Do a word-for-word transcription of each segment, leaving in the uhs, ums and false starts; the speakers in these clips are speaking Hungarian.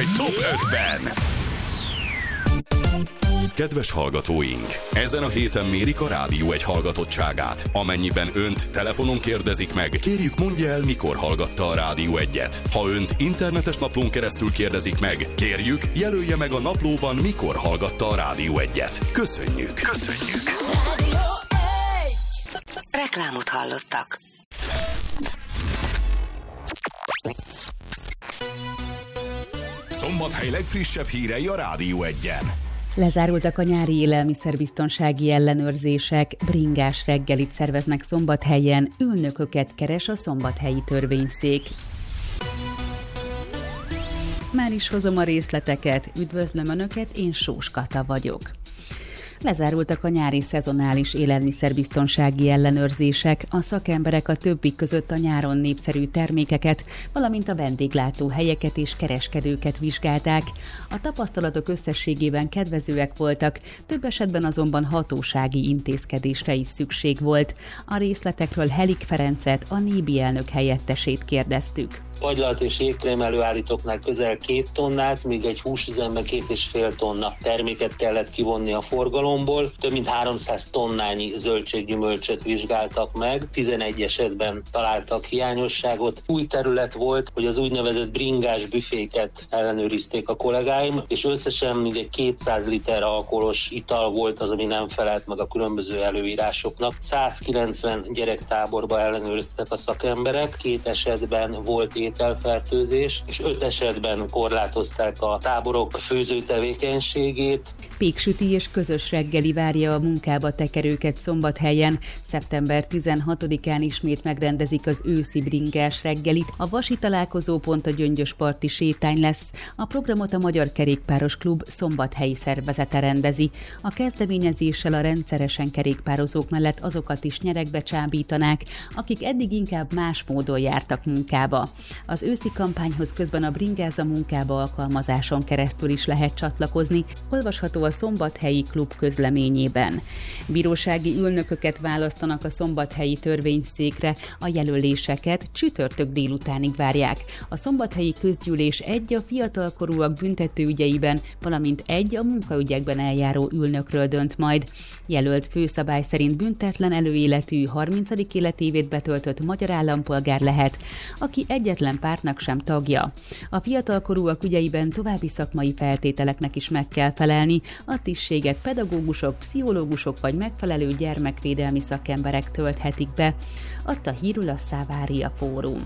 Spotify Top ötven. Kedves hallgatóink! Ezen a héten mérik a Rádió egy hallgatottságát. Amennyiben önt telefonon kérdezik meg, kérjük mondja el, mikor hallgatta a Rádió egyet. Ha önt internetes naplón keresztül kérdezik meg, kérjük jelölje meg a naplóban, mikor hallgatta a Rádió egyet. Köszönjük! Köszönjük! Rádió egy. Reklámot hallottak. Szombathely legfrissebb hírei a Rádió egyen. Lezárultak a nyári élelmiszerbiztonsági ellenőrzések, bringás reggelit szerveznek Szombathelyen, ülnököket keres a szombathelyi törvényszék. Már is hozom a részleteket, üdvözlöm Önöket, én Sós Kata vagyok. Lezárultak a nyári szezonális élelmiszerbiztonsági ellenőrzések, a szakemberek a többik között a nyáron népszerű termékeket, valamint a vendéglátóhelyeket és kereskedőket vizsgálták. A tapasztalatok összességében kedvezőek voltak, több esetben azonban hatósági intézkedésre is szükség volt. A részletekről Helik Ferencet, a Nébi elnök helyettesét kérdeztük. Agylalt és jégkrém előállítóknál közel két tonnát, míg egy húsüzemben két és fél tonna terméket kellett kivonni a forgalomból. Több mint háromszáz tonnányi zöldséggyümölcsöt vizsgáltak meg, tizenegy esetben találtak hiányosságot. Új terület volt, hogy az úgynevezett bringás büféket ellenőrizték a kollégáim, és összesen mindegy kétszáz liter alkoholos ital volt az, ami nem felelt meg a különböző előírásoknak. százkilencven gyerektáborba ellenőriztek a szakemberek, két esetben volt ételfertőzés, és öt esetben korlátozták a táborok főző tevékenységét. Péksüti és közös reggeli várja a munkába tekerőket Szombathelyen. szeptember tizenhatodikán ismét megrendezik az őszi bringás reggelit. A vasi találkozópont a Gyöngyösparti sétány lesz. A programot a Magyar Kerékpáros Klub szombathelyi szervezete rendezi. A kezdeményezéssel a rendszeresen kerékpározók mellett azokat is nyeregbe csábítanák, akik eddig inkább más módon jártak munkába. Az őszi kampányhoz közben a Bringáza munkába alkalmazáson keresztül is lehet csatlakozni, olvasható a Szombathelyi Klub közleményében. Bírósági ülnököket választanak a szombathelyi törvényszékre, a jelöléseket csütörtök délutánig várják. A szombathelyi közgyűlés egy a fiatalkorúak büntetőügyeiben, valamint egy a munkaügyekben eljáró ülnökről dönt majd. Jelölt főszabály szerint büntetlen előéletű harmincadik életévét betöltött magyar állampolgár lehet, aki egyetlen pártnak sem tagja. A fiatalkorúak ügyeiben további szakmai feltételeknek is meg kell felelni, a tisztséget pedagógusok, pszichológusok vagy megfelelő gyermekvédelmi szakemberek tölthetik be, adta hírül a Szávária Fórum.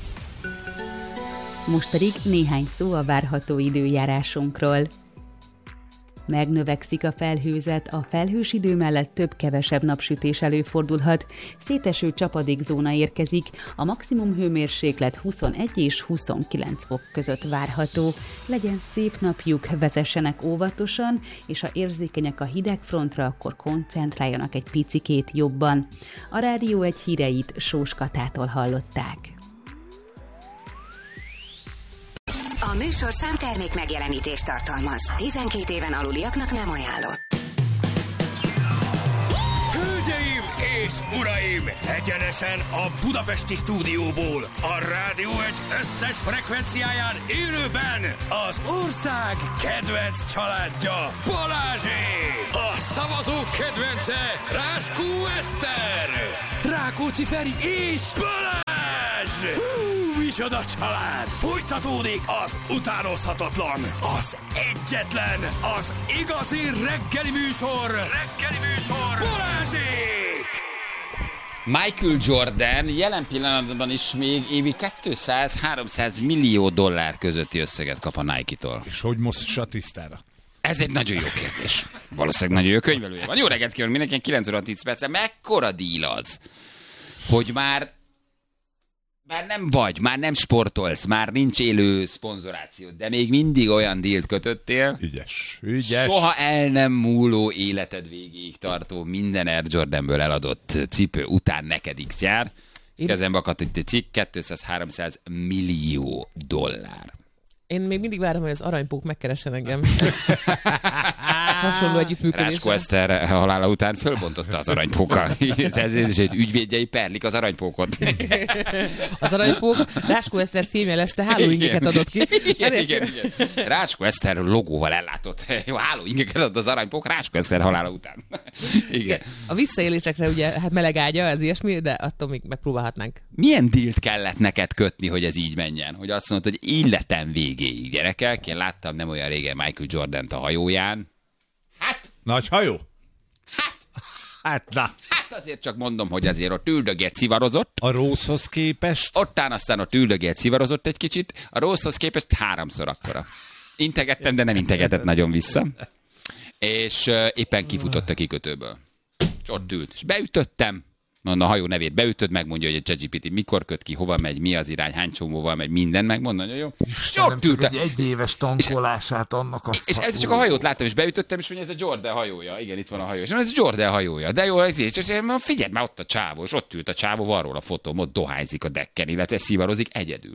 Most pedig néhány szó a várható időjárásunkról. Megnövekszik a felhőzet, a felhős idő mellett több-kevesebb napsütés előfordulhat, széteső csapadékzóna érkezik, a maximum hőmérséklet huszonegy és huszonkilenc fok között várható. Legyen szép napjuk, vezessenek óvatosan, és ha érzékenyek a hidegfrontra, akkor koncentráljanak egy picikét jobban. A Rádió egy híreit Sós Katától hallották. A műsorszám termék megjelenítést tartalmaz. tizenkét éven aluliaknak nem ajánlott. Hölgyeim és uraim! Egyenesen a budapesti stúdióból, a Rádió egy összes frekvenciáján élőben az ország kedvenc családja, Balázsék! A szavazók kedvence, Ráskó Eszter! Rákóczi Feri és Balázs! Hú, micsoda család! Folytatódik az utánozhatatlan, az egyetlen, az igazi reggeli műsor! Reggeli műsor! Balázsék! Michael Jordan jelen pillanatban is még évi kétszáz-háromszáz millió dollár közötti összeget kap a Nike-tól. És hogy mossa tisztára? Ez egy nagyon jó kérdés. Valószínűleg nagyon jó könyvelője van. Jó reggelt kívánok mindenkinek, kilenc óra tíz perc. Mekkora díl az, hogy már Már nem vagy, már nem sportolsz, már nincs élő szponzoráció, de még mindig olyan dílt kötöttél. Ügyes, ügyes. Soha el nem múló életed végéig tartó minden Air Jordanből eladott cipő után neked X jár. Kezembe akadt itt egy cikk, kétszáz-háromszáz millió dollár. Én még mindig várom, hogy az aranypók megkeressen engem. hasonló együttműködés. Ráskó Eszter halála után fölbontotta az aranypóka. Ez egy ügyvédjei perlik az aranypókot. Az aranypók Ráskó Eszter fémjelezte hálóingeket adott ki. Igen, igen, igen. Ráskó Eszter logóval ellátott hálóingeket adott az aranypók Ráskó Eszter halála után. Igen. A visszaélésekre ugye hát meleg ágya, ez ilyesmi, de attól még megpróbálhatnánk. Milyen dílt kellett neked kötni, hogy ez így menjen? Hogy azt mondod, hogy életem végéig, gyerekek. Én láttam nem olyan régen Michael Jordant a hajóján. Hát... Nagy hajó? Hát... Hát, na. Hát azért csak mondom, hogy azért ott üldögélt, szivarozott. A Rószhoz képest? Ottán aztán ott üldögélt, szivarozott egy kicsit. A Rószhoz képest háromszor akkora. Integettem, de nem integetett nagyon vissza. És uh, éppen kifutott a kikötőből. És ott ült. És beütöttem. Mondom, a hajó nevét beütöd, megmondja, hogy a ChatGPT mikor köt ki, hova megy, mi az irány, hány csomóval megy, minden megmondja, hogy jó. Istenem, csak egy egyéves tankolását annak a... És ez csak a hajót láttam, és beütöttem, és mondja, ez a Jordan hajója. Igen, itt van a hajó. És mondja, ez a Jordan hajója. De jó, és, és, és figyeld már, ott a csávó, és ott ült a csávó, van róla a fotóm, ott dohányzik a dekken, illetve szivarozik egyedül.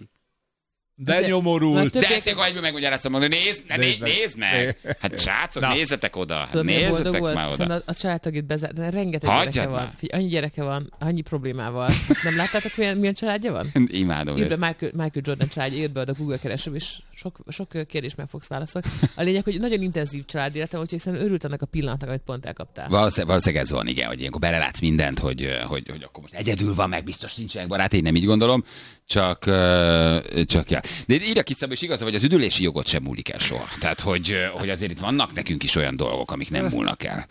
De ez nyomorult. De ezt akkor egyből megmagyaráztam mondani, nézd, ne, nézd, nézd meg! Hát srácok, Na. nézzetek oda! Tudod, nézzetek már oda! A, a családtagét bezárt, rengeteg Hagyjad gyereke már. van. Figyelj, annyi gyereke van, annyi problémával. Nem láttátok, milyen, milyen családja van? Imádom. Írd be Michael, Michael Jordan családja, írd be a Google keresőbe, és sok, sok kérdést meg fogsz válaszolni. A lényeg, hogy nagyon intenzív család életem, úgyhogy szerintem örült annak a pillanatnak, amit pont elkaptál. Valószínűleg, valószínűleg ez van, igen, hogy ilyenkor belelátsz mindent, hogy, hogy, hogy akkor most egyedül van, meg biztos nincsenek barát, én nem így gondolom, csak, csak ja. De írja ki Szabó, és igaz, hogy az üdülési jogot sem múlik el soha. Tehát, hogy, hogy azért itt vannak nekünk is olyan dolgok, amik nem múlnak el.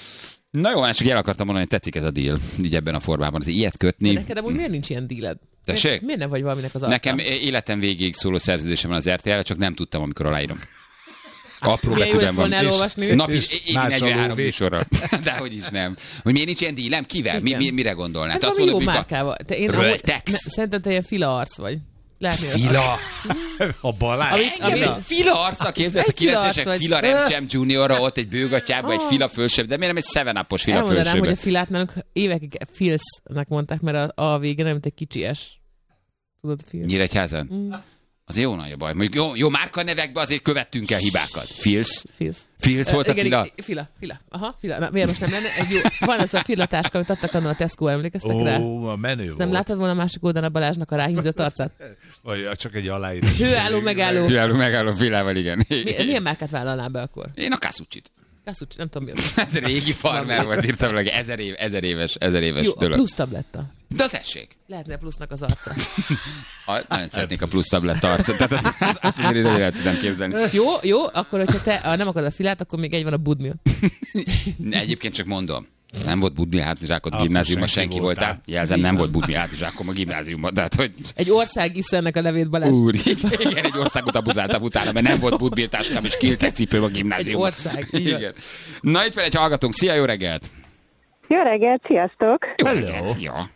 Na jó, csak el akartam mondani, hogy tetszik ez a deal, így ebben a formában, az ilyet kötni. De neked amúgy miért nincs ilyen dealed? Tessék? Miért nem vagy valaminek az arca? Nekem életem végéig szóló szerződésem van az er té el, csak nem tudtam, amikor aláírom. Apró betűben van. Elolvasni. Napi évi negyvenhárom műsorra. Dehogy is nem. Hogy miért nincs ilyen dílem? Kivel? Mi, mi, mire gondolnál? Hát te azt mondod, mondod, jó márkával. Te én amúgy, ne, szerintem te ilyen fila arc vagy. Látni Fila. A Balázs. Amit, Ami amit... Fila arca képzelsz, a kilencvenesek Fila Remcsem Juniorra, ott egy bőgatyában, egy Fila fölsőbb, de miért nem egy seven upos Fila fölsőbb? Elmondanám, hogy a Filát nálunk évekig Filsznek mondták, mert a, a vége nem, mint egy kicsi es. Tudod, Filsz? Nyíregyházan? Mm. Az jó nagy a baj. Mondjuk jó, jó márka nevekbe azért követtünk el hibákat. Filsz? Filsz. Filsz volt a igen, Fila? Igen, Fila, Fila. Aha, Fila. Na, miért most nem lenne? Egy jó, van az a Fila táska, amit adtak annak a Tesco, emlékeztek Ó, rá? Ó, a menő volt. Nem láttad volna a másik oldalon a Balázsnak a ráhízott arcát? Vagy csak egy aláírás. Hőálló, megálló. Hőálló, megálló Filával, igen. Mi, milyen márkát vállalnál be akkor? Én a Kasucsit. Kasucsi, nem tudom mi. Ez régi farmer volt, írtam meg, ezer, év, ezer éves, ezer éves jó, dolog. A plusz tabletta. De tessék. Lehetne plusznak az arca. A, nagyon szeretnék a plusz tabletta arcot, tehát azt az, az, az, az, az tudom képzelni. Jó, jó, akkor hogyha te ha nem akarod a Filát, akkor még egy van a Budmil. Egyébként csak mondom. Nem volt Budmil hátizsákod a gimnáziumban, senki, senki voltál. voltál. Jelzem, nem volt Budmil hátizsákom a gimnáziumban. Tehát, hogy... Egy ország isz ennek a nevét, Balázs. Úr, igen, egy országot abuzáltam utána, mert nem volt Budmil táskám, és kiltek cipőm a gimnáziumban. Egy ország, igen. Na itt van egy hallgatónk. Szia, jó reggelt! Jó reggelt, sziasztok! Jó reggelt, szia!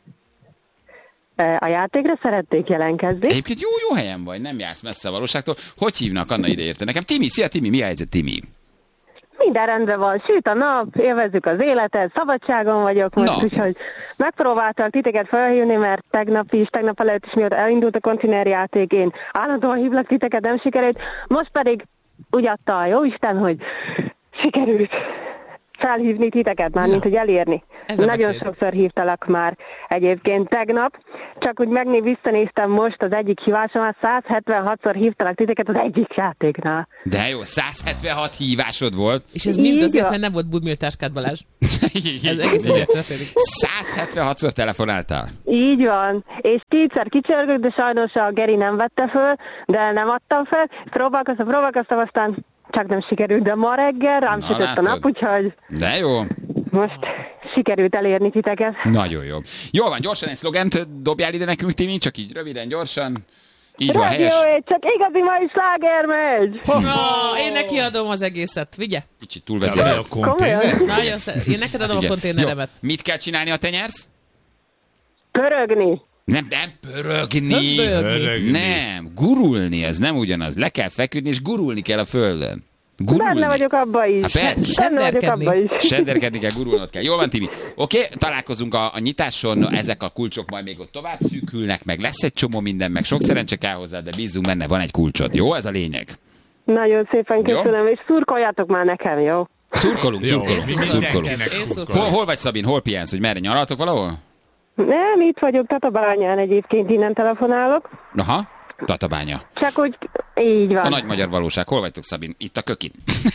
A játékra szerették jelentkezni. Egyébként jó, jó helyen vagy, nem jársz messze a valóságtól. Hogy hívnak, Anna ide érte? Nekem Timi, szia Timi, mi a helyzet, Timi? Minden rendben van, süt a nap, élvezzük az életet, szabadságon vagyok most, no. Úgyhogy megpróbáltam titeket felhívni, mert tegnap is, tegnap előtt is mióta elindult a konténer játék, én állandóan hívlak titeket, nem sikerült, most pedig úgy adta a jóisten, hogy sikerült felhívni titeket már, ja. mint hogy elérni. Nagyon sokszor hívtalak már egyébként tegnap, csak úgy megnév visszanéztem most az egyik hívásomat, száz hetvenhatszor hívtalak titeket az egyik játéknál. De jó, száz hetvenhat hívásod volt. És ez mind azért, mert nem volt Budmil táskád, Balázs. Ez egész száz hetvenhatszor telefonáltál. Így van, és kétszer kicsörgök, de sajnos a Geri nem vette föl, de nem adtam fel, próbálkoztam, próbálkoztam, aztán csak nem sikerült, de ma reggel rám sütött a nap, úgyhogy... De jó. Most sikerült elérni titeket. Nagyon jó. Jól van, gyorsan egy szlogent dobjál ide nekünk, Timi, csak így röviden, gyorsan. Így van, helyes. Csak igazi mai sláger megy! No, én neki adom az egészet, vigye. Kicsit túlvezérelt. Nagyon szeret. Én neked adom igen. A konténeremet. Jó. Mit kell csinálni, ha te nyersz? Pörögni. Nem, nem pörögni. Nem, pörögni. Nem, gurulni, ez nem ugyanaz. Le kell feküdni, és gurulni kell a földön. Gurulni. Benne vagyok abba is. Há, Benne vagyok abba is. Senderkedni kell, gurulnod kell. Jól van, Timi. Oké, okay, találkozunk a, a nyitáson, ezek a kulcsok majd még ott tovább szűkülnek, meg lesz egy csomó minden, meg sok szerencse kell hozzá, de bízzunk benne, van egy kulcsod. Jó, ez a lényeg. Nagyon szépen köszönöm, jó? És szurkoljatok már nekem, jó? Szurkolunk, jó, szurkolunk, szurkolunk. Hol, hol vagy, Szabin? Hol pihensz, hogy merre nyaraltok valahol? Nem, itt vagyok Tatabányán egyébként, innen telefonálok. Aha, Tatabánya. Csak úgy, így van. A nagy magyar valóság. Hol vagytok, Szabin? Itt a kökin.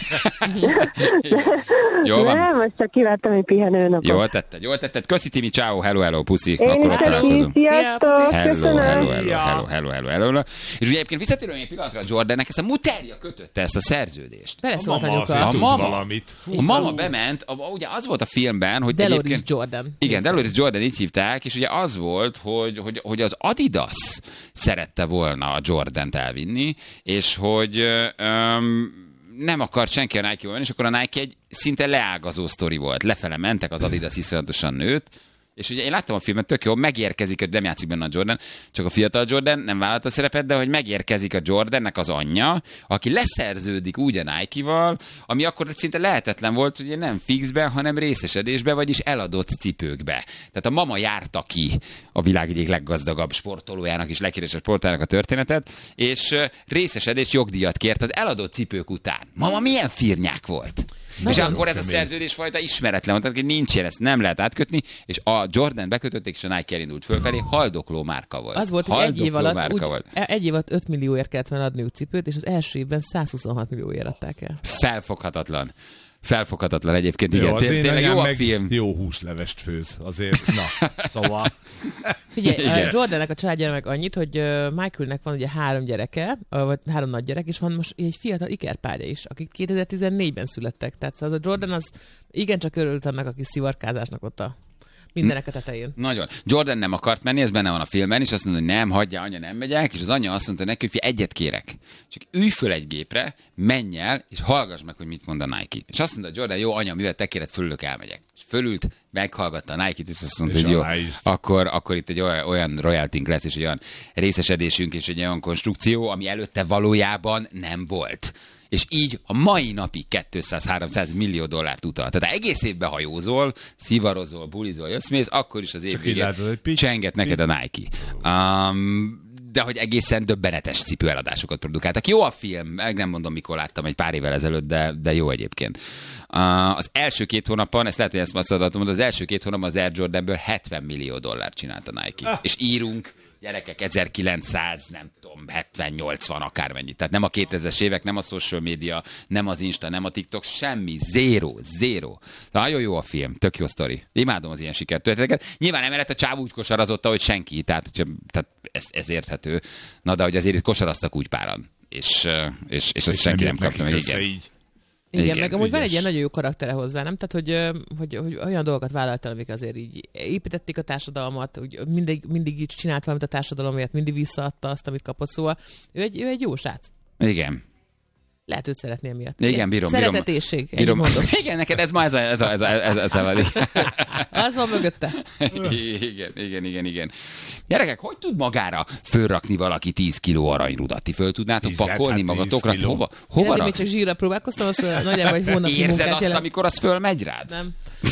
Jól van? Nem, most csak kivettem egy pihenőnapot. Jól tetted, jól tetted. Köszi, Timi, ciao, hello, hello, puszi. Én akkor is köszi, sziasztok, hello, hello, hello, hello, hello, hello, hello. És ugye egyébként visszatérően egy pillanatra Jordannek ezt a muterja kötötte ezt a szerződést. Beleszólt a mama anyuka. A mama, valamit. a mama bement, a, ugye az volt a filmben, hogy Deloris egyébként... Jordan. Igen, Deloris Jordan, így hívták, és ugye az volt, hogy, hogy, hogy az Adidas szerette volna a Jordant elvinni, és hogy öm, nem akart senki a Nike-val menni, és akkor a Nike egy szinte leágazó sztori volt. Lefele mentek, az Adidas iszonyatosan nőtt, és ugye én láttam a filmet, tök jó, megérkezik, hogy nem játszik benne a Jordan, csak a fiatal Jordan nem vállalta a szerepet, de hogy megérkezik a Jordannek az anyja, aki leszerződik úgy a Nike-val, ami akkor szinte lehetetlen volt, ugye nem fixbe, hanem részesedésbe, vagyis eladott cipőkbe. Tehát a mama járta ki a világ egyik leggazdagabb sportolójának és leghíresebb sportolójának a történetet, és részesedés jogdíjat kért az eladott cipők után. Mama milyen firnyák volt! Na, és akkor ez a szerződésfajta ismeretlen, tehát hogy nincs ilyen, ezt nem lehet átkötni, és a Jordan bekötötték, és a Nike elindult fölfelé, haldokló márka volt. Az volt, hogy egy év alatt, úgy, volt. egy év alatt öt millióért kellett volna adniuk cipőt, és az első évben százhuszonhat millióért adták el. Felfoghatatlan. Felfoghatatlan egyébként, jó, igen. Té- tényleg jó a film. Jó húslevest főz, azért, na, szóval. Figyelj, a Jordannek a családjára meg annyit, hogy Michaelnek van ugye három gyereke, vagy három nagy gyerek, és van most egy fiatal ikerpárja is, akik kétezer-tizennégyben születtek. Tehát az a Jordan az igencsak örült annak a kis szivarkázásnak ott a mindenek a tetején. Nagyon. Jordan nem akart menni, ez benne van a filmben, és azt mondta, hogy nem, hagyja, anya, nem megyek, és az anya azt mondta neki, hogy egyet kérek. Csak ülj föl egy gépre, menj el, és hallgass meg, hogy mit mond a Nike. És azt mondta Jordan, jó, anya, mivel te kéred, fölülök, elmegyek. És fölült, meghallgatta a Nike-t, és azt mondta, és hogy jó, akkor, akkor itt egy olyan, olyan royaltink lesz, és egy olyan részesedésünk, és egy olyan konstrukció, ami előtte valójában nem volt. És így a mai napig kétszáz-háromszáz millió dollárt utal. Tehát egész évben hajózol, szivarozol, bulizol, jössz, mész, akkor is az év végén csenget neked a Nike. Um, de hogy egészen döbbenetes cipőeladásokat produkáltak. Jó a film, meg nem mondom, mikor láttam, egy pár évvel ezelőtt, de, de jó egyébként. Uh, az első két hónapban, ezt lehet, hogy ezt már adatom, de az első két hónapban az Air Jordanből hetven millió dollárt csinált a Nike. Ah. És írunk, gyerekek, ezerkilencszáz, nem tudom, hetven nyolcvan akármennyi. Tehát nem a kétezres évek, nem a social media, nem az Insta, nem a TikTok, semmi, zéro, zéro. Nagyon jó a film, tök jó sztori. Imádom az ilyen sikertörténeteket. Nyilván emellett a csáv úgy kosarazott, hogy senki, tehát, tehát ez, ez érthető. Na, de hogy azért itt kosaraztak úgy páran. És, és, és ezt senki nem kapta meg. Igen. Így. Igen, igen, meg amúgy van egy ilyen nagyon jó karaktere hozzá, nem? Tehát, hogy, hogy, hogy olyan dolgokat vállaltál, amik azért így építették a társadalmat, hogy mindig, mindig így csinált valamit a társadalomért, mindig visszaadta azt, amit kapott, szóval ő egy, ő egy jó srác. Igen. Lehet őt szeretni emiatt. Igen, bírom, Szeretetésség, bírom. Mondom. Igen, neked ez ma ez a, ez a, ez a, ez a, ez a, ez a az van mögötte. Igen, igen, igen, igen. Gyerekek, hogy tud magára fölrakni valaki tíz kiló aranyrudat? Ti föl tudnátok tíz, pakolni hát magatokra? Hova, hova raksz? Én még csak zsírra próbálkoztam, az nagyjából egy hónapnyi munkát érzed azt, jelent. Amikor az fölmegy rád? Nem.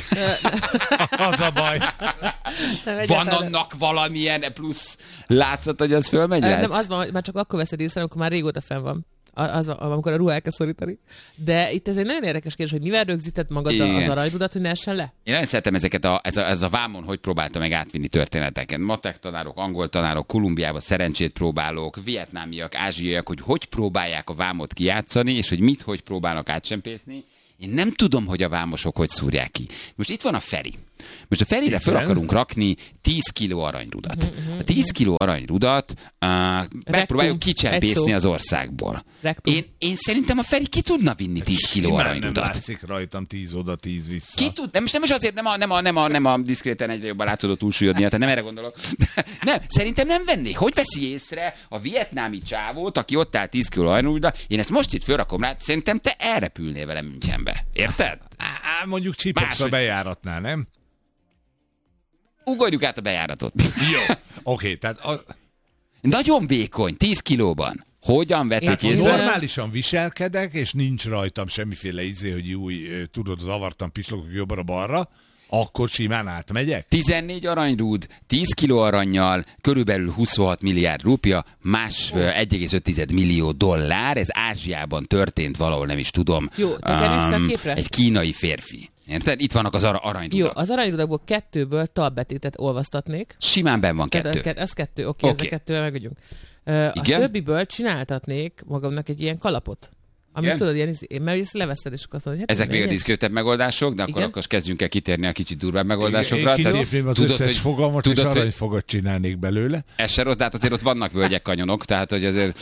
Az a baj. Nem, van annak valamilyen plusz látszat, hogy az fölmegy rád? Nem, az van, már csak akkor veszed észre, amikor már régóta fenn van. Az, amikor a ruha elkezd szorítani. De itt ez egy nagyon érdekes kérdés, hogy mivel rögzíted magad igen. az aranyrudat, hogy ne essen le? Én nagyon szeretem ezeket a, ez, a, ez a vámon, hogy próbáltam meg átvinni történeteket. Matek tanárok, angol tanárok, Kolumbiában szerencsét próbálók, vietnámiak, ázsiaiak, hogy hogy próbálják a vámot kijátszani, és hogy mit, hogy próbálnak átsempészni. Én nem tudom, hogy a vámosok hogy szúrják ki. Most itt van a Feri. Most a Ferire föl akarunk rakni tíz kiló aranyrudat. A tíz kiló aranyrudat uh, megpróbáljuk kicsempészni az országból. Én, én szerintem a Feri ki tudna vinni tíz kiló aranyrudat. Nem látszik rajtam tíz oda, tíz vissza. Ki tud, nem, most nem is azért, nem a, nem a, nem a, nem a diszkréten egyre jobban látszódó túlsúlyod miatt, nem erre gondolok. Nem, szerintem nem venné. Hogy veszi észre a vietnámi csávót, aki ott áll tíz kiló aranyrudat, én ezt most itt fölrakom rá, szerintem te elrepülnél velem Münchenbe. Érted? Á, mondjuk csipogsz a bejáratnál, nem? Ugorjuk át a bejáratot. Jó, oké, okay, tehát... A... Nagyon vékony, tíz kilóban. Hogyan vették észre? Normálisan viselkedek, és nincs rajtam semmiféle izé, hogy új, tudod, zavartam, pislogok jobbra-balra, Akkor simán átmegyek? tizennégy aranyrúd, tíz kiló arannyal, körülbelül huszonhat milliárd rúpia, más oh. egy egész öt millió dollár, ez Ázsiában történt valahol, nem is tudom. Jó, um, egy kínai férfi. Érted? Itt vannak az ar- aranyrudak. Jó, az aranyrudakból kettőből talbetétet olvasztatnék. Simán benn van kettő. Ke- ez kettő, oké, okay, okay. ezzel kettővel megügyünk. Uh, a többiből csináltatnék magamnak egy ilyen kalapot. Amit igen? Tudod, ilyen, mert ezt leveszed, és akkor azt mondod, hát ezek még a diszkrétebb megoldások, de akkor, akkor kezdjünk el kitérni a kicsit durvább megoldásokra. Én kilépném az tudod, összes fogalmat, tudod, és aranyfogat csinálnék belőle. Ez se rossz, de hát azért ott vannak völgyek, kanyonok, tehát hogy azért...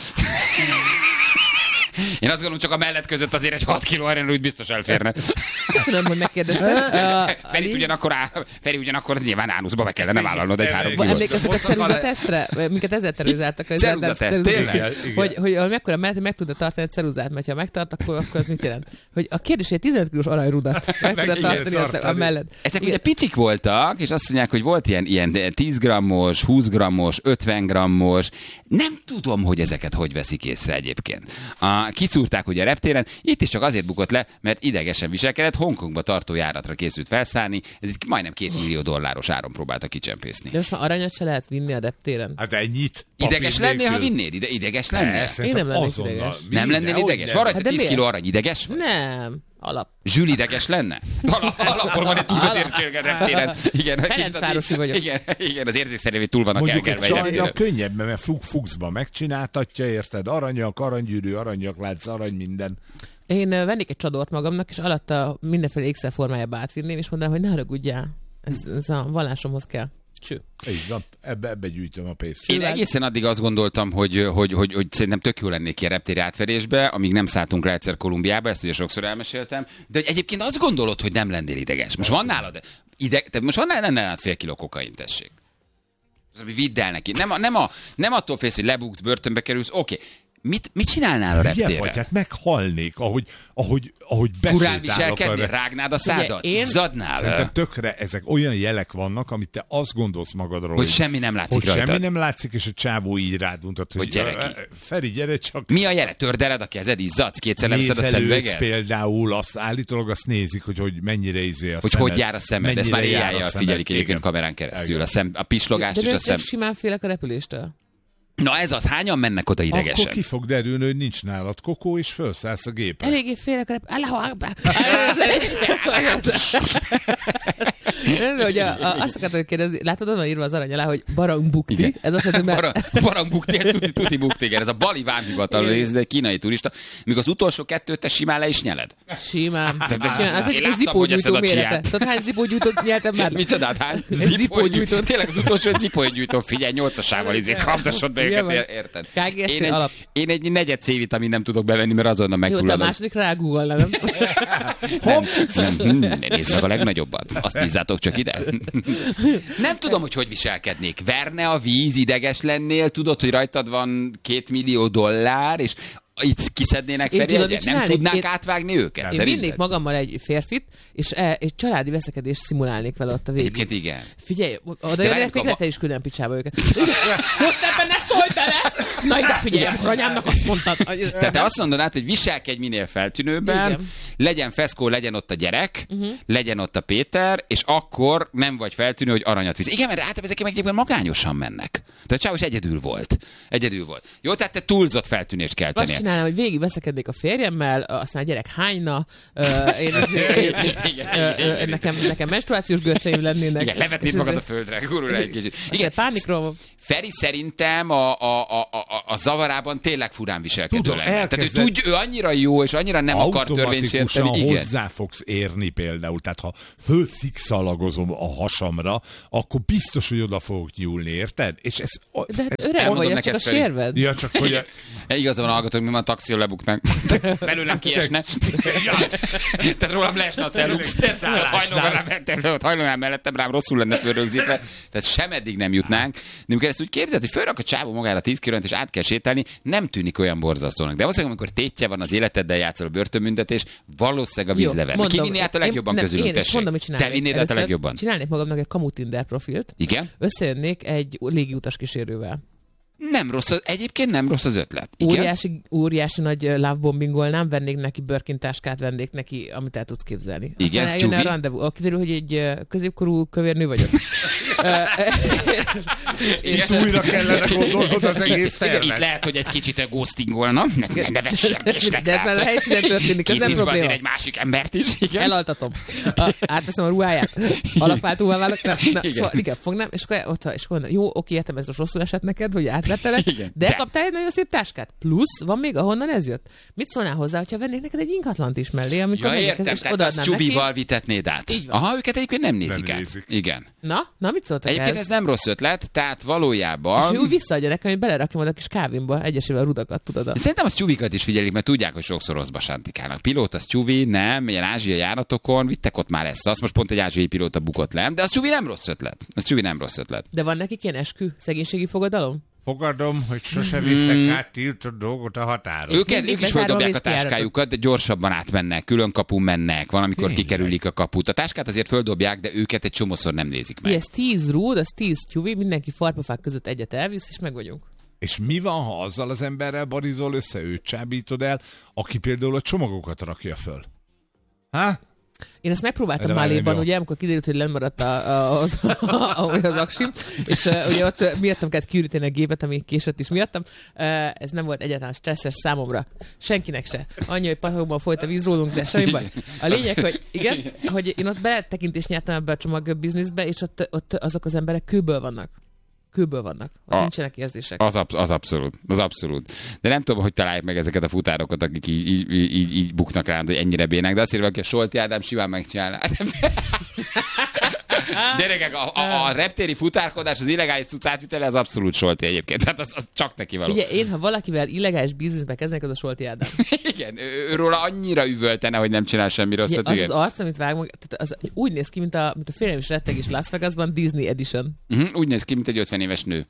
Én azt gondolom, csak a mellett között azért egy hat kiló aranyrúd biztos elférne. Köszönöm, hogy megkérdezted. Uh, Feri, ugyanakkor, á, Feri ugyanakkor nyilván ánuszba meg kellene vállalnod egy három kilót. Emlékeztek a ceruzatesztre? Minket ezzel terrorizáltak. Ceruzateszt, tényleg? Hogy, hogy mekkora mellett meg tudod tartani a ceruzát, mert ha megtart, akkor, akkor az mit jelent? Hogy a kérdés, hogy tizenöt kilós aranyrudat meg tudod tartani, tartani a mellett. Ezek ugye picik voltak, és azt mondják, hogy volt ilyen, ilyen tíz grammos, húsz grammos, ötven grammos. Nem tudom, hogy ezeket hogy veszik észre egyébként. A, kiszúrták ugye a reptéren, itt is csak azért bukott le, mert idegesen viselkedett, Hongkongba tartó járatra készült felszállni, ez itt majdnem két millió dolláros áron próbálta kicsempészni. De most már aranyat se lehet vinni a reptéren. Hát ennyit. Ideges lennél, ha vinnéd? Ide, ideges lennél? Én nem lennék ideges. Nem lennél ideges? Van rajta tíz kiló arany, ideges vagy? Nem. Alap. Zsül ideges lenne? Alap, alapból van egy túlvezértség a reptéren. Igen, Ferencvárosi vagyok. Igen, igen, az érzékszerevé túl vannak elgerve. Mondjuk egy csajnak könnyebb, mert fug, fugszba megcsináltatja, érted? Aranyak, aranygyűrű, aranyaklánc, arany minden. Én vennék egy csadort magamnak, és alatta mindenféle ékszerformájába átvinném, és mondanám, hogy ne haragudjál. Ez, ez a vallásomhoz kell. Cső. Így van, ebbe, ebbe gyűjtöm a pénzt. Én egészen addig azt gondoltam, hogy, hogy, hogy, hogy szerintem tök jó lennék ki a reptéri átverésbe, amíg nem szálltunk le egyszer Kolumbiába, ezt ugye sokszor elmeséltem, de hogy egyébként azt gondolod, hogy nem lennél ideges. Most van nálad, ideg, te most van nálad fél kiló kokain, tessék. Az, ami vidd el neki. Nem, a, nem, a, nem attól félsz, hogy lebuksz, börtönbe kerülsz, oké. Okay. Mit, mit csinálnál a reptéren? Vagy, hát meghalnék, ahogy, ahogy, ahogy furán viselkedni, rágnád a szádat, én... zadnál. Szerintem tökre ezek olyan jelek vannak, amit te azt gondolsz magadról, hogy semmi nem látszik hogy rajtad. semmi nem látszik, és a csávó így rád mutat, hogy, hogy gyere ki. Feri, gyere csak. Mi a jele? Tördeled a kezed, izzadsz, kétszer leveszed a szemüveget? Például azt állítólag azt nézik, hogy, hogy mennyire izé a hogy szemed. Hogy jár a szemed, ezt már éjjel figyelik egyébként kamerán keresztül. A, szem, a pislogás és a szem. De simán félek a repüléstől. Na ez az, hányan mennek oda idegesen? Akkor ki fog derülni, hogy nincs nálad kokó, és felszállsz a gépen. Eléggé félek a repüléstől. Allahu Akbar! Hogy a, a, azt akartam kérdezni, látod onnan írva az arany alá, hogy barang bukti? Ez azt mondja, mert... barang bukti, ez tuti, tuti bukti, igen. Ez a bali vámhivatal, ez egy kínai turista. Míg az utolsó kettőt te simán le is nyeled. Simán. simán. Az egy zipógyújtó mérete. Tudod, hány zipógyújtót nyeltem már? Micsodát, hány? Zipógyújtó. Tényleg az utolsó egy zipógyújtó. Figyelj, nyolcasával izé kaptasod be őket, érted? Én egy, én egy negyed C-vitamin nem tudok bevenni, mert azonnal megfulladok. Jó, te a második rágúval, nem? Nem, nem, nézd meg a legnagyobbat. Azt nézzátok csak ide. Nem tudom, hogy hogy viselkednék. Verne a víz, ideges lennél, tudod, hogy rajtad van két millió dollár, és itt kiszednének Feri, nem tudnánk én, átvágni őket? Én vinnék magammal egy férfit, és egy családi veszekedést szimulálnék vele ott a végén. Egyébként igen. Figyelj, oda jönnek, még te is külön picsába őket. Most ebben ne szólj bele! Na ide figyelj, akkor anyámnak azt mondtad. Tehát te azt mondanád, hogy viselkedj minél feltűnőbben, igen. Legyen feszkó, legyen ott a gyerek, uh-huh. legyen ott a Péter, és akkor nem vagy feltűnő, hogy aranyat visz. Igen, mert általában ezek egyébként magányosan mennek. Tehát Csávos egyedül volt. Egyedül volt. Jó, tehát te túlzott feltűnést kell tenni. Csinálnám, hogy végig veszekednék a férjemmel, aztán a gyerek hányna, uh, én, azért, én, én, uh, nekem, nekem menstruációs görcseim lennének. Igen, levetnéd magad a földre, gurul egy kicsit. Igen, pánikról. Feri szerintem a, a, a, a, a zavarában tényleg furán viselkedő Tudom, lenne. Tehát ő, tudj, ő annyira jó, és annyira nem akar törvénysérteni. Automatikusan hozzá fogsz érni például. Tehát ha fölszikszalagozom a hasamra, akkor biztos, hogy oda fogok nyúlni, érted? És ez, de hát öreg vagy, csak a sérved. Ja, csak hogy a... Igazán hallgatok, mi van a taxi, lebuknánk. Belőlem kiesne. Tehát rólam leesne a cellux. Ott hajlónál mellettem rám rosszul lenne fölrögzítve. Tehát sem eddig nem jutnánk. De amikor ezt úgy képzeld, hogy fölrak a csávó magára tíz kilót és át kell sétálni, nem tűnik olyan borzasztónak. De valószínűleg, amikor tétje van az életeddel, játszol a börtönbüntetés, valószínűleg a víz levenne. Ki vinni át a legjobban közülünk, tessék? Te vinnéd át a legjobban? Csinálnék magamnak egy kamu Tinder profilt. Igen? Összejönnék egy légiutas kísérővel. Nem rossz, egyébként nem rossz az ötlet. Igen? Óriási, óriási nagy lovebombingolnám, vennék neki Birkin táskát, vennék neki, amit el tudsz képzelni. Igen, aztán eljön a rendezvú. Kiderül, hogy egy középkorú kövérnő vagyok. és újra kellene gondolnod az egész tervet. Itt lehet, hogy egy kicsit ghostingolna. Ne vessék, és de ez már a helyszínen történik, ez nem probléma. egy másik embert is. Igen? Elaltatom. A, átveszem a ruháját. Alapváltóval válok. Na, na, igen. Szóval igen, fognám, és akkor, ott, és akkor jó, oké, értem, ez most rosszul esett neked, hogy átvettelek, de, de kaptál egy nagyon szép táskát. Plusz, van még, ahonnan ez jött. Mit szólnál hozzá, hogyha vennék neked egy ingatlant is mellé, amikor ja, értem, és tehát azt Csubival vitetnéd át. Aha, őket egyébként nem nézik nem át. Nézik. Igen. Na, na, mit szóltak egyébként ez? ez nem rossz ötlet, tehát valójában... És ő visszaadja nekem, hogy belerakjam oda a kis kávémba egyesével a rudakat, tudod. Szerintem az Csubikat is figyelik, mert tudják, hogy sokszor rosszba sántikálnak. Pilóta, az Csubi, nem, ilyen ázsiai járatokon, vittek ott már ezt. Azt most pont egy ázsiai pilóta bukott le, de az Csubi nem rossz ötlet. Az Csubi nem rossz ötlet. De van nekik ilyen eskü, szegénységi fogadalom? Fogadom, hogy sose viszek mm. át tiltott dolgot a határon. Őket, ők is feldobják a táskájukat, de gyorsabban átmennek, külön kapun mennek, valamikor Tényleg. kikerülik a kaput. A táskát azért földobják, de őket egy csomószor nem nézik meg. Ez tíz rúd, az tíz tyúvi, mindenki farpafák között egyet elvisz, és meg vagyunk. És mi van, ha azzal az emberrel barizol össze, őt csábítod el, aki például a csomagokat rakja föl? Há? Én ezt megpróbáltam Máléban, ugye, amikor kiderült, hogy lemaradt a, a, az, a, az aksim, és uh, ugye ott miattam kellett kiüríteni a gépet, ami késett is miattam. Uh, ez nem volt egyáltalán stresszes számomra. Senkinek se. Annyi, hogy patakokban folyt a víz rólunk, de semmi baj. A lényeg, hogy igen, hogy én ott beletekintést nyertem ebbe a csomag bizniszbe, és ott, ott azok az emberek kőből vannak. Kőből vannak. Ott a, nincsenek érzések. Az, az abszolút. Az abszolút. De nem tudom, hogy találják meg ezeket a futárokat, akik így, így, így, így buknak rám, hogy ennyire bének. De azt írva, hogy a Solti Ádám simán megcsinálná. Gyerekek, a, a, a reptéri futárkodás, az illegális cucc átvitele, az abszolút Solti egyébként. Tehát az, az csak neki való. Ugye én, ha valakivel illegális bizniszbe kezdnek, az a Solti Ádám. Igen, őróla annyira üvöltene, hogy nem csinál semmi rosszat. Ugye, az igen. Az arc, amit vágunk, az úgy néz ki, mint a, mint a Félelem és rettegés Las Vegasban Disney Edition. Uh-huh, úgy néz ki, mint egy ötven éves nő.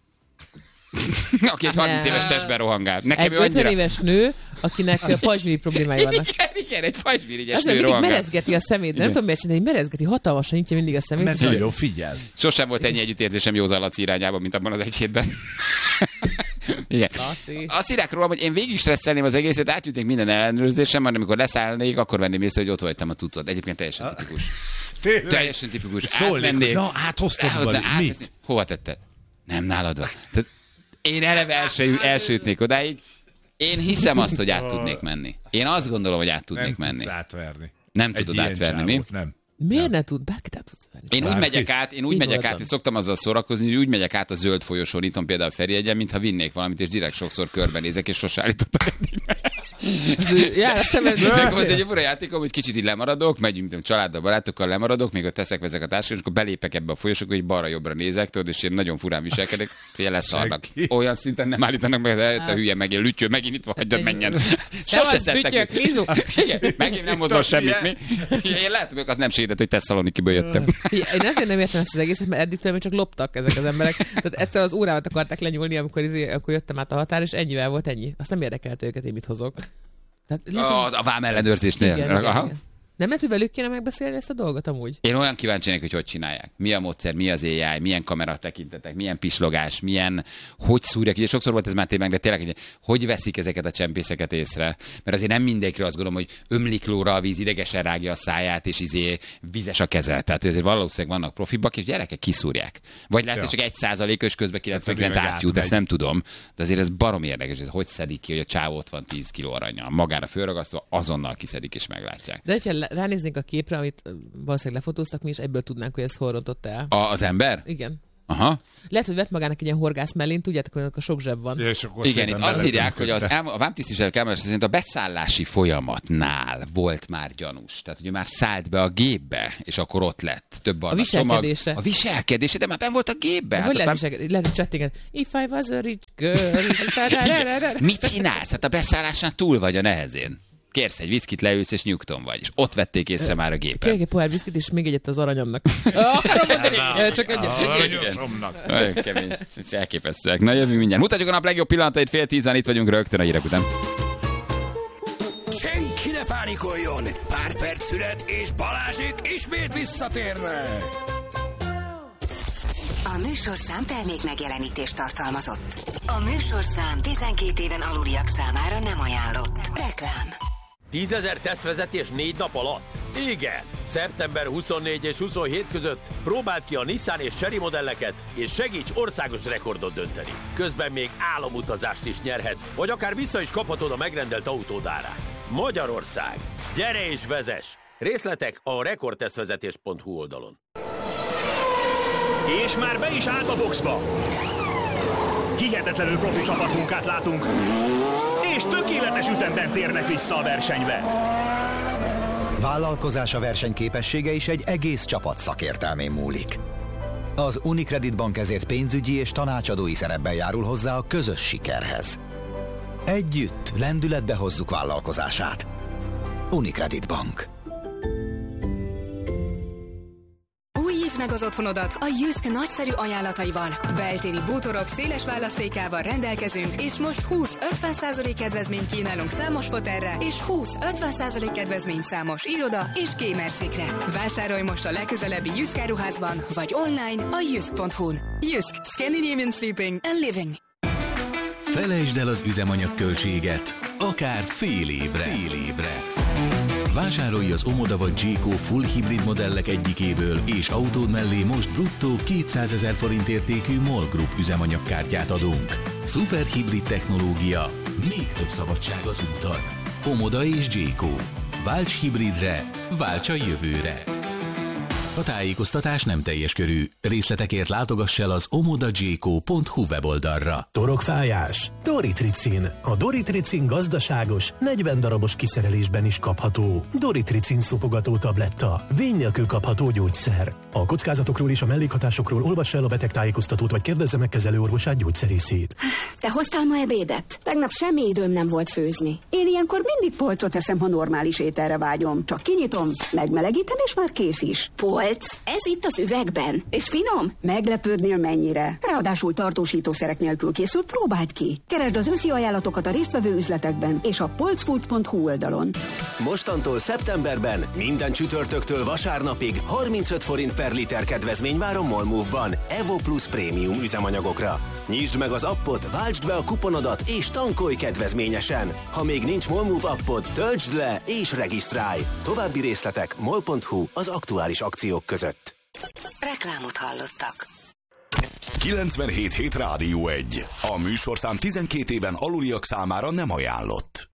Aki egy harminc éves testben rohangál. Nekem egy ötven éves nő, akinek pajzsmiri problémái vannak. Igen, igen, egy pajzsmirigyes nő rohangál. Mindig merezgeti a szemét, nem tudom miért csinálni, merezgeti, hatalmasan nyitja mindig a szemét. Mert nagyon figyel. Sosem volt ennyi együttérzésem Józan Laci irányában, mint abban az egy hétben. Igen. Azt írják rólam, hogy én végig stresszelném az egészet, átjutnék minden ellenőrzésem, majd amikor leszállnék, akkor venném észre, hogy ott hagytam a cuccot. Egyébként teljesen tipikus. Teljesen tipikus. Átmennék. Na, áthoztad mit? Hova tetted? Nem nálad van. Tehát én eleve első, elsőtnék odáig. Én hiszem azt, hogy át tudnék menni. Én azt gondolom, hogy át tudnék nem menni. Nem átverni. Nem tudod átverni, mi? Nem. Miért ne tud? Bárkit át tudsz venni. Én úgy megyek át, én úgy megyek át, én szoktam azzal szórakozni, hogy úgy megyek át a zöld folyosón, itt például Feriegyen, mintha vinnék valamit, és direkt sokszor körbenézek, és sose állítottak eddig meg. Jár a szemed. Volt egy fura játékom, hogy kicsit így lemaradok, megyünk, mint családdal, barátokkal lemaradok, még ott teszek, vezek a táskát, és akkor belépek ebbe a folyosókba, hogy balra-jobbra nézek, tudod, és én nagyon furán viselkedek, fél leszarnak. Olyan szinten nem állítanak meg, de te hülye meg, én lütyő, megint itt van, hagyjad menjen. Sose szedtek. Igen, megint nem mozol semmit, mi? Én látom, hogy az nem segített, hogy te Szalonikiből jöttem. Én ezért nem értem ezt az egészet, mert eddig csak loptak ezek az emberek. Tehát egyszer az órámat akarták lenyúlni, amikor, akkor jöttem át a határ, és ennyivel volt ennyi. Azt nem érdekelte őket, én mit hozok. Tehát, a, a vám ellenőrzésnél. Igen, igen, igen. Nem lehet, hogy velük kéne megbeszélni ezt a dolgot amúgy? Én olyan kíváncsi vagyok, hogy hogy csinálják. Mi a módszer, mi az á i, milyen kamera tekintetek, milyen pislogás, milyen, hogy szúrják. Ugye sokszor volt ez már tényleg, de tényleg, hogy, hogy veszik ezeket a csempészeket észre. Mert azért nem mindenkire azt gondolom, hogy ömlik lóra a víz, idegesen rágja a száját, és izé vizes a keze. Tehát azért valószínűleg vannak profibak, és gyerekek kiszúrják. Vagy lehet, ja. hogy csak egy százalékos közben kilencvenkilenc átjut, ezt nem tudom. De azért ez barom érdekes, hogy hogy szedik ki, hogy a csávó ott van tíz kiló aranya. Magára fölragasztva, azonnal kiszedik és meglátják. De ránéznénk a képre, amit valószínűleg lefotóztak, mi is egyből tudnánk, hogy ez hol rontott el. A, az ember? Igen. Aha. Lehet, hogy vett magának egy ilyen horgász mellén, tudjátok, hogy a sok zseb van. Ja, igen, itt azt írják, hogy az, a vámtisztviselők elmondása szerint a beszállási folyamatnál volt már gyanús. Tehát, hogy már szállt be a gépbe, és akkor ott lett több a viselkedése. Csomag. A viselkedése, de már benn volt a gépbe. Hát, hogy lehet viselkedni? Lehet, hogy csettinget. If I was a rich girl. Mit csinálsz? Hát a beszállásnál túl vagy a nehezén. Kérsz egy viszkit, leülsz, és nyugton vagy. És ott vették észre már a gépen. Kérek egy pohár viszkit, és még egyet az aranyomnak. Csak egyet. Aranyosomnak. Nagyon kemény. Elképesztőek. Na, jövünk mindjárt. Mutatjuk a nap legjobb pillanatait, fél tízen, itt vagyunk rögtön a hírek után. Senki ne pánikoljon! Pár perc szület, és Balázsék ismét visszatérnek! A műsorszám termék megjelenítést tartalmazott. A műsorszám tizenkét éven aluliak számára nem ajánlott. Reklám. tízezer tesztvezetés négy nap alatt? Igen! szeptember huszonnégy és huszonhét között próbáld ki a Nissan és Chery modelleket, és segíts országos rekordot dönteni. Közben még álomutazást is nyerhetsz, vagy akár vissza is kaphatod a megrendelt autód árát. Magyarország! Gyere és vezess! Részletek a rekordtesztvezetés pont hu oldalon. És már be is állt a boxba! Hihetetlenül profi csapatmunkát látunk, és tökéletes ütemben térnek vissza a versenybe. Vállalkozása versenyképessége is egy egész csapat szakértelmén múlik. Az Unicredit Bank ezért pénzügyi és tanácsadói szerepben járul hozzá a közös sikerhez. Együtt lendületbe hozzuk vállalkozását. Unicredit Bank. Újítsd meg az otthonodat a Jysk nagyszerű ajánlataival. Beltéri bútorok széles választékával rendelkezünk, és most húsz-ötven százalék kedvezményt kínálunk számos fotelre, és húsz-ötven százalék kedvezményt számos iroda és gamerszékre. Vásárolj most a legközelebbi Jysk áruházban, vagy online a jysk pont hu-n. Jysk. Scandinavian Sleeping and Living. Felejtsd el az üzemanyagköltséget, akár fél évre. Fél évre. Vásárolj az Omoda vagy Jayco full hibrid modellek egyikéből, és autód mellé most bruttó kétszázezer forint értékű MOL Group üzemanyagkártyát adunk. Szuperhibrid technológia, még több szabadság az úton. Omoda és Jayco. Válts hibridre, válts a jövőre. A tájékoztatás nem teljes körű. Részletekért látogass el az omoda jayco pont hu weboldalra. Torokfájás? Doritricin. A Doritricin gazdaságos, negyven darabos kiszerelésben is kapható. Doritricin szopogató tabletta. Vény nélkül kapható gyógyszer. A kockázatokról és a mellékhatásokról olvass el a betegtájékoztatót, vagy kérdezze meg kezelőorvosát, gyógyszerészét. Te hoztál ma ebédet? Tegnap semmi időm nem volt főzni. Én ilyenkor mindig polcot eszem, ha normális ételre vágyom. Csak kinyitom, megmelegítem, és már kész is. Polc? Ez itt az üvegben. És finom? Meglepődnél mennyire. Ráadásul tartósítószerek nélkül készült, próbáld ki. Keresd az őszi ajánlatokat a résztvevő üzletekben és a polcfood pont hu oldalon. Mostantól szeptemberben minden csütörtöktől vasárnapig harmincöt forint per liter kedvezmény vár a MOL Move-ban Evo Plus prémium üzemanyagokra. Nyisd meg az appot, váltsd be a kuponodat és tankolj kedvezményesen. Ha még nincs MOL Move appod, töltsd le és regisztrálj. További részletek mol pont hu az aktuális akciók között. Reklámot hallottak. kilencvenhét hét Rádió egy. A műsorszám tizenkét éven aluliak számára nem ajánlott.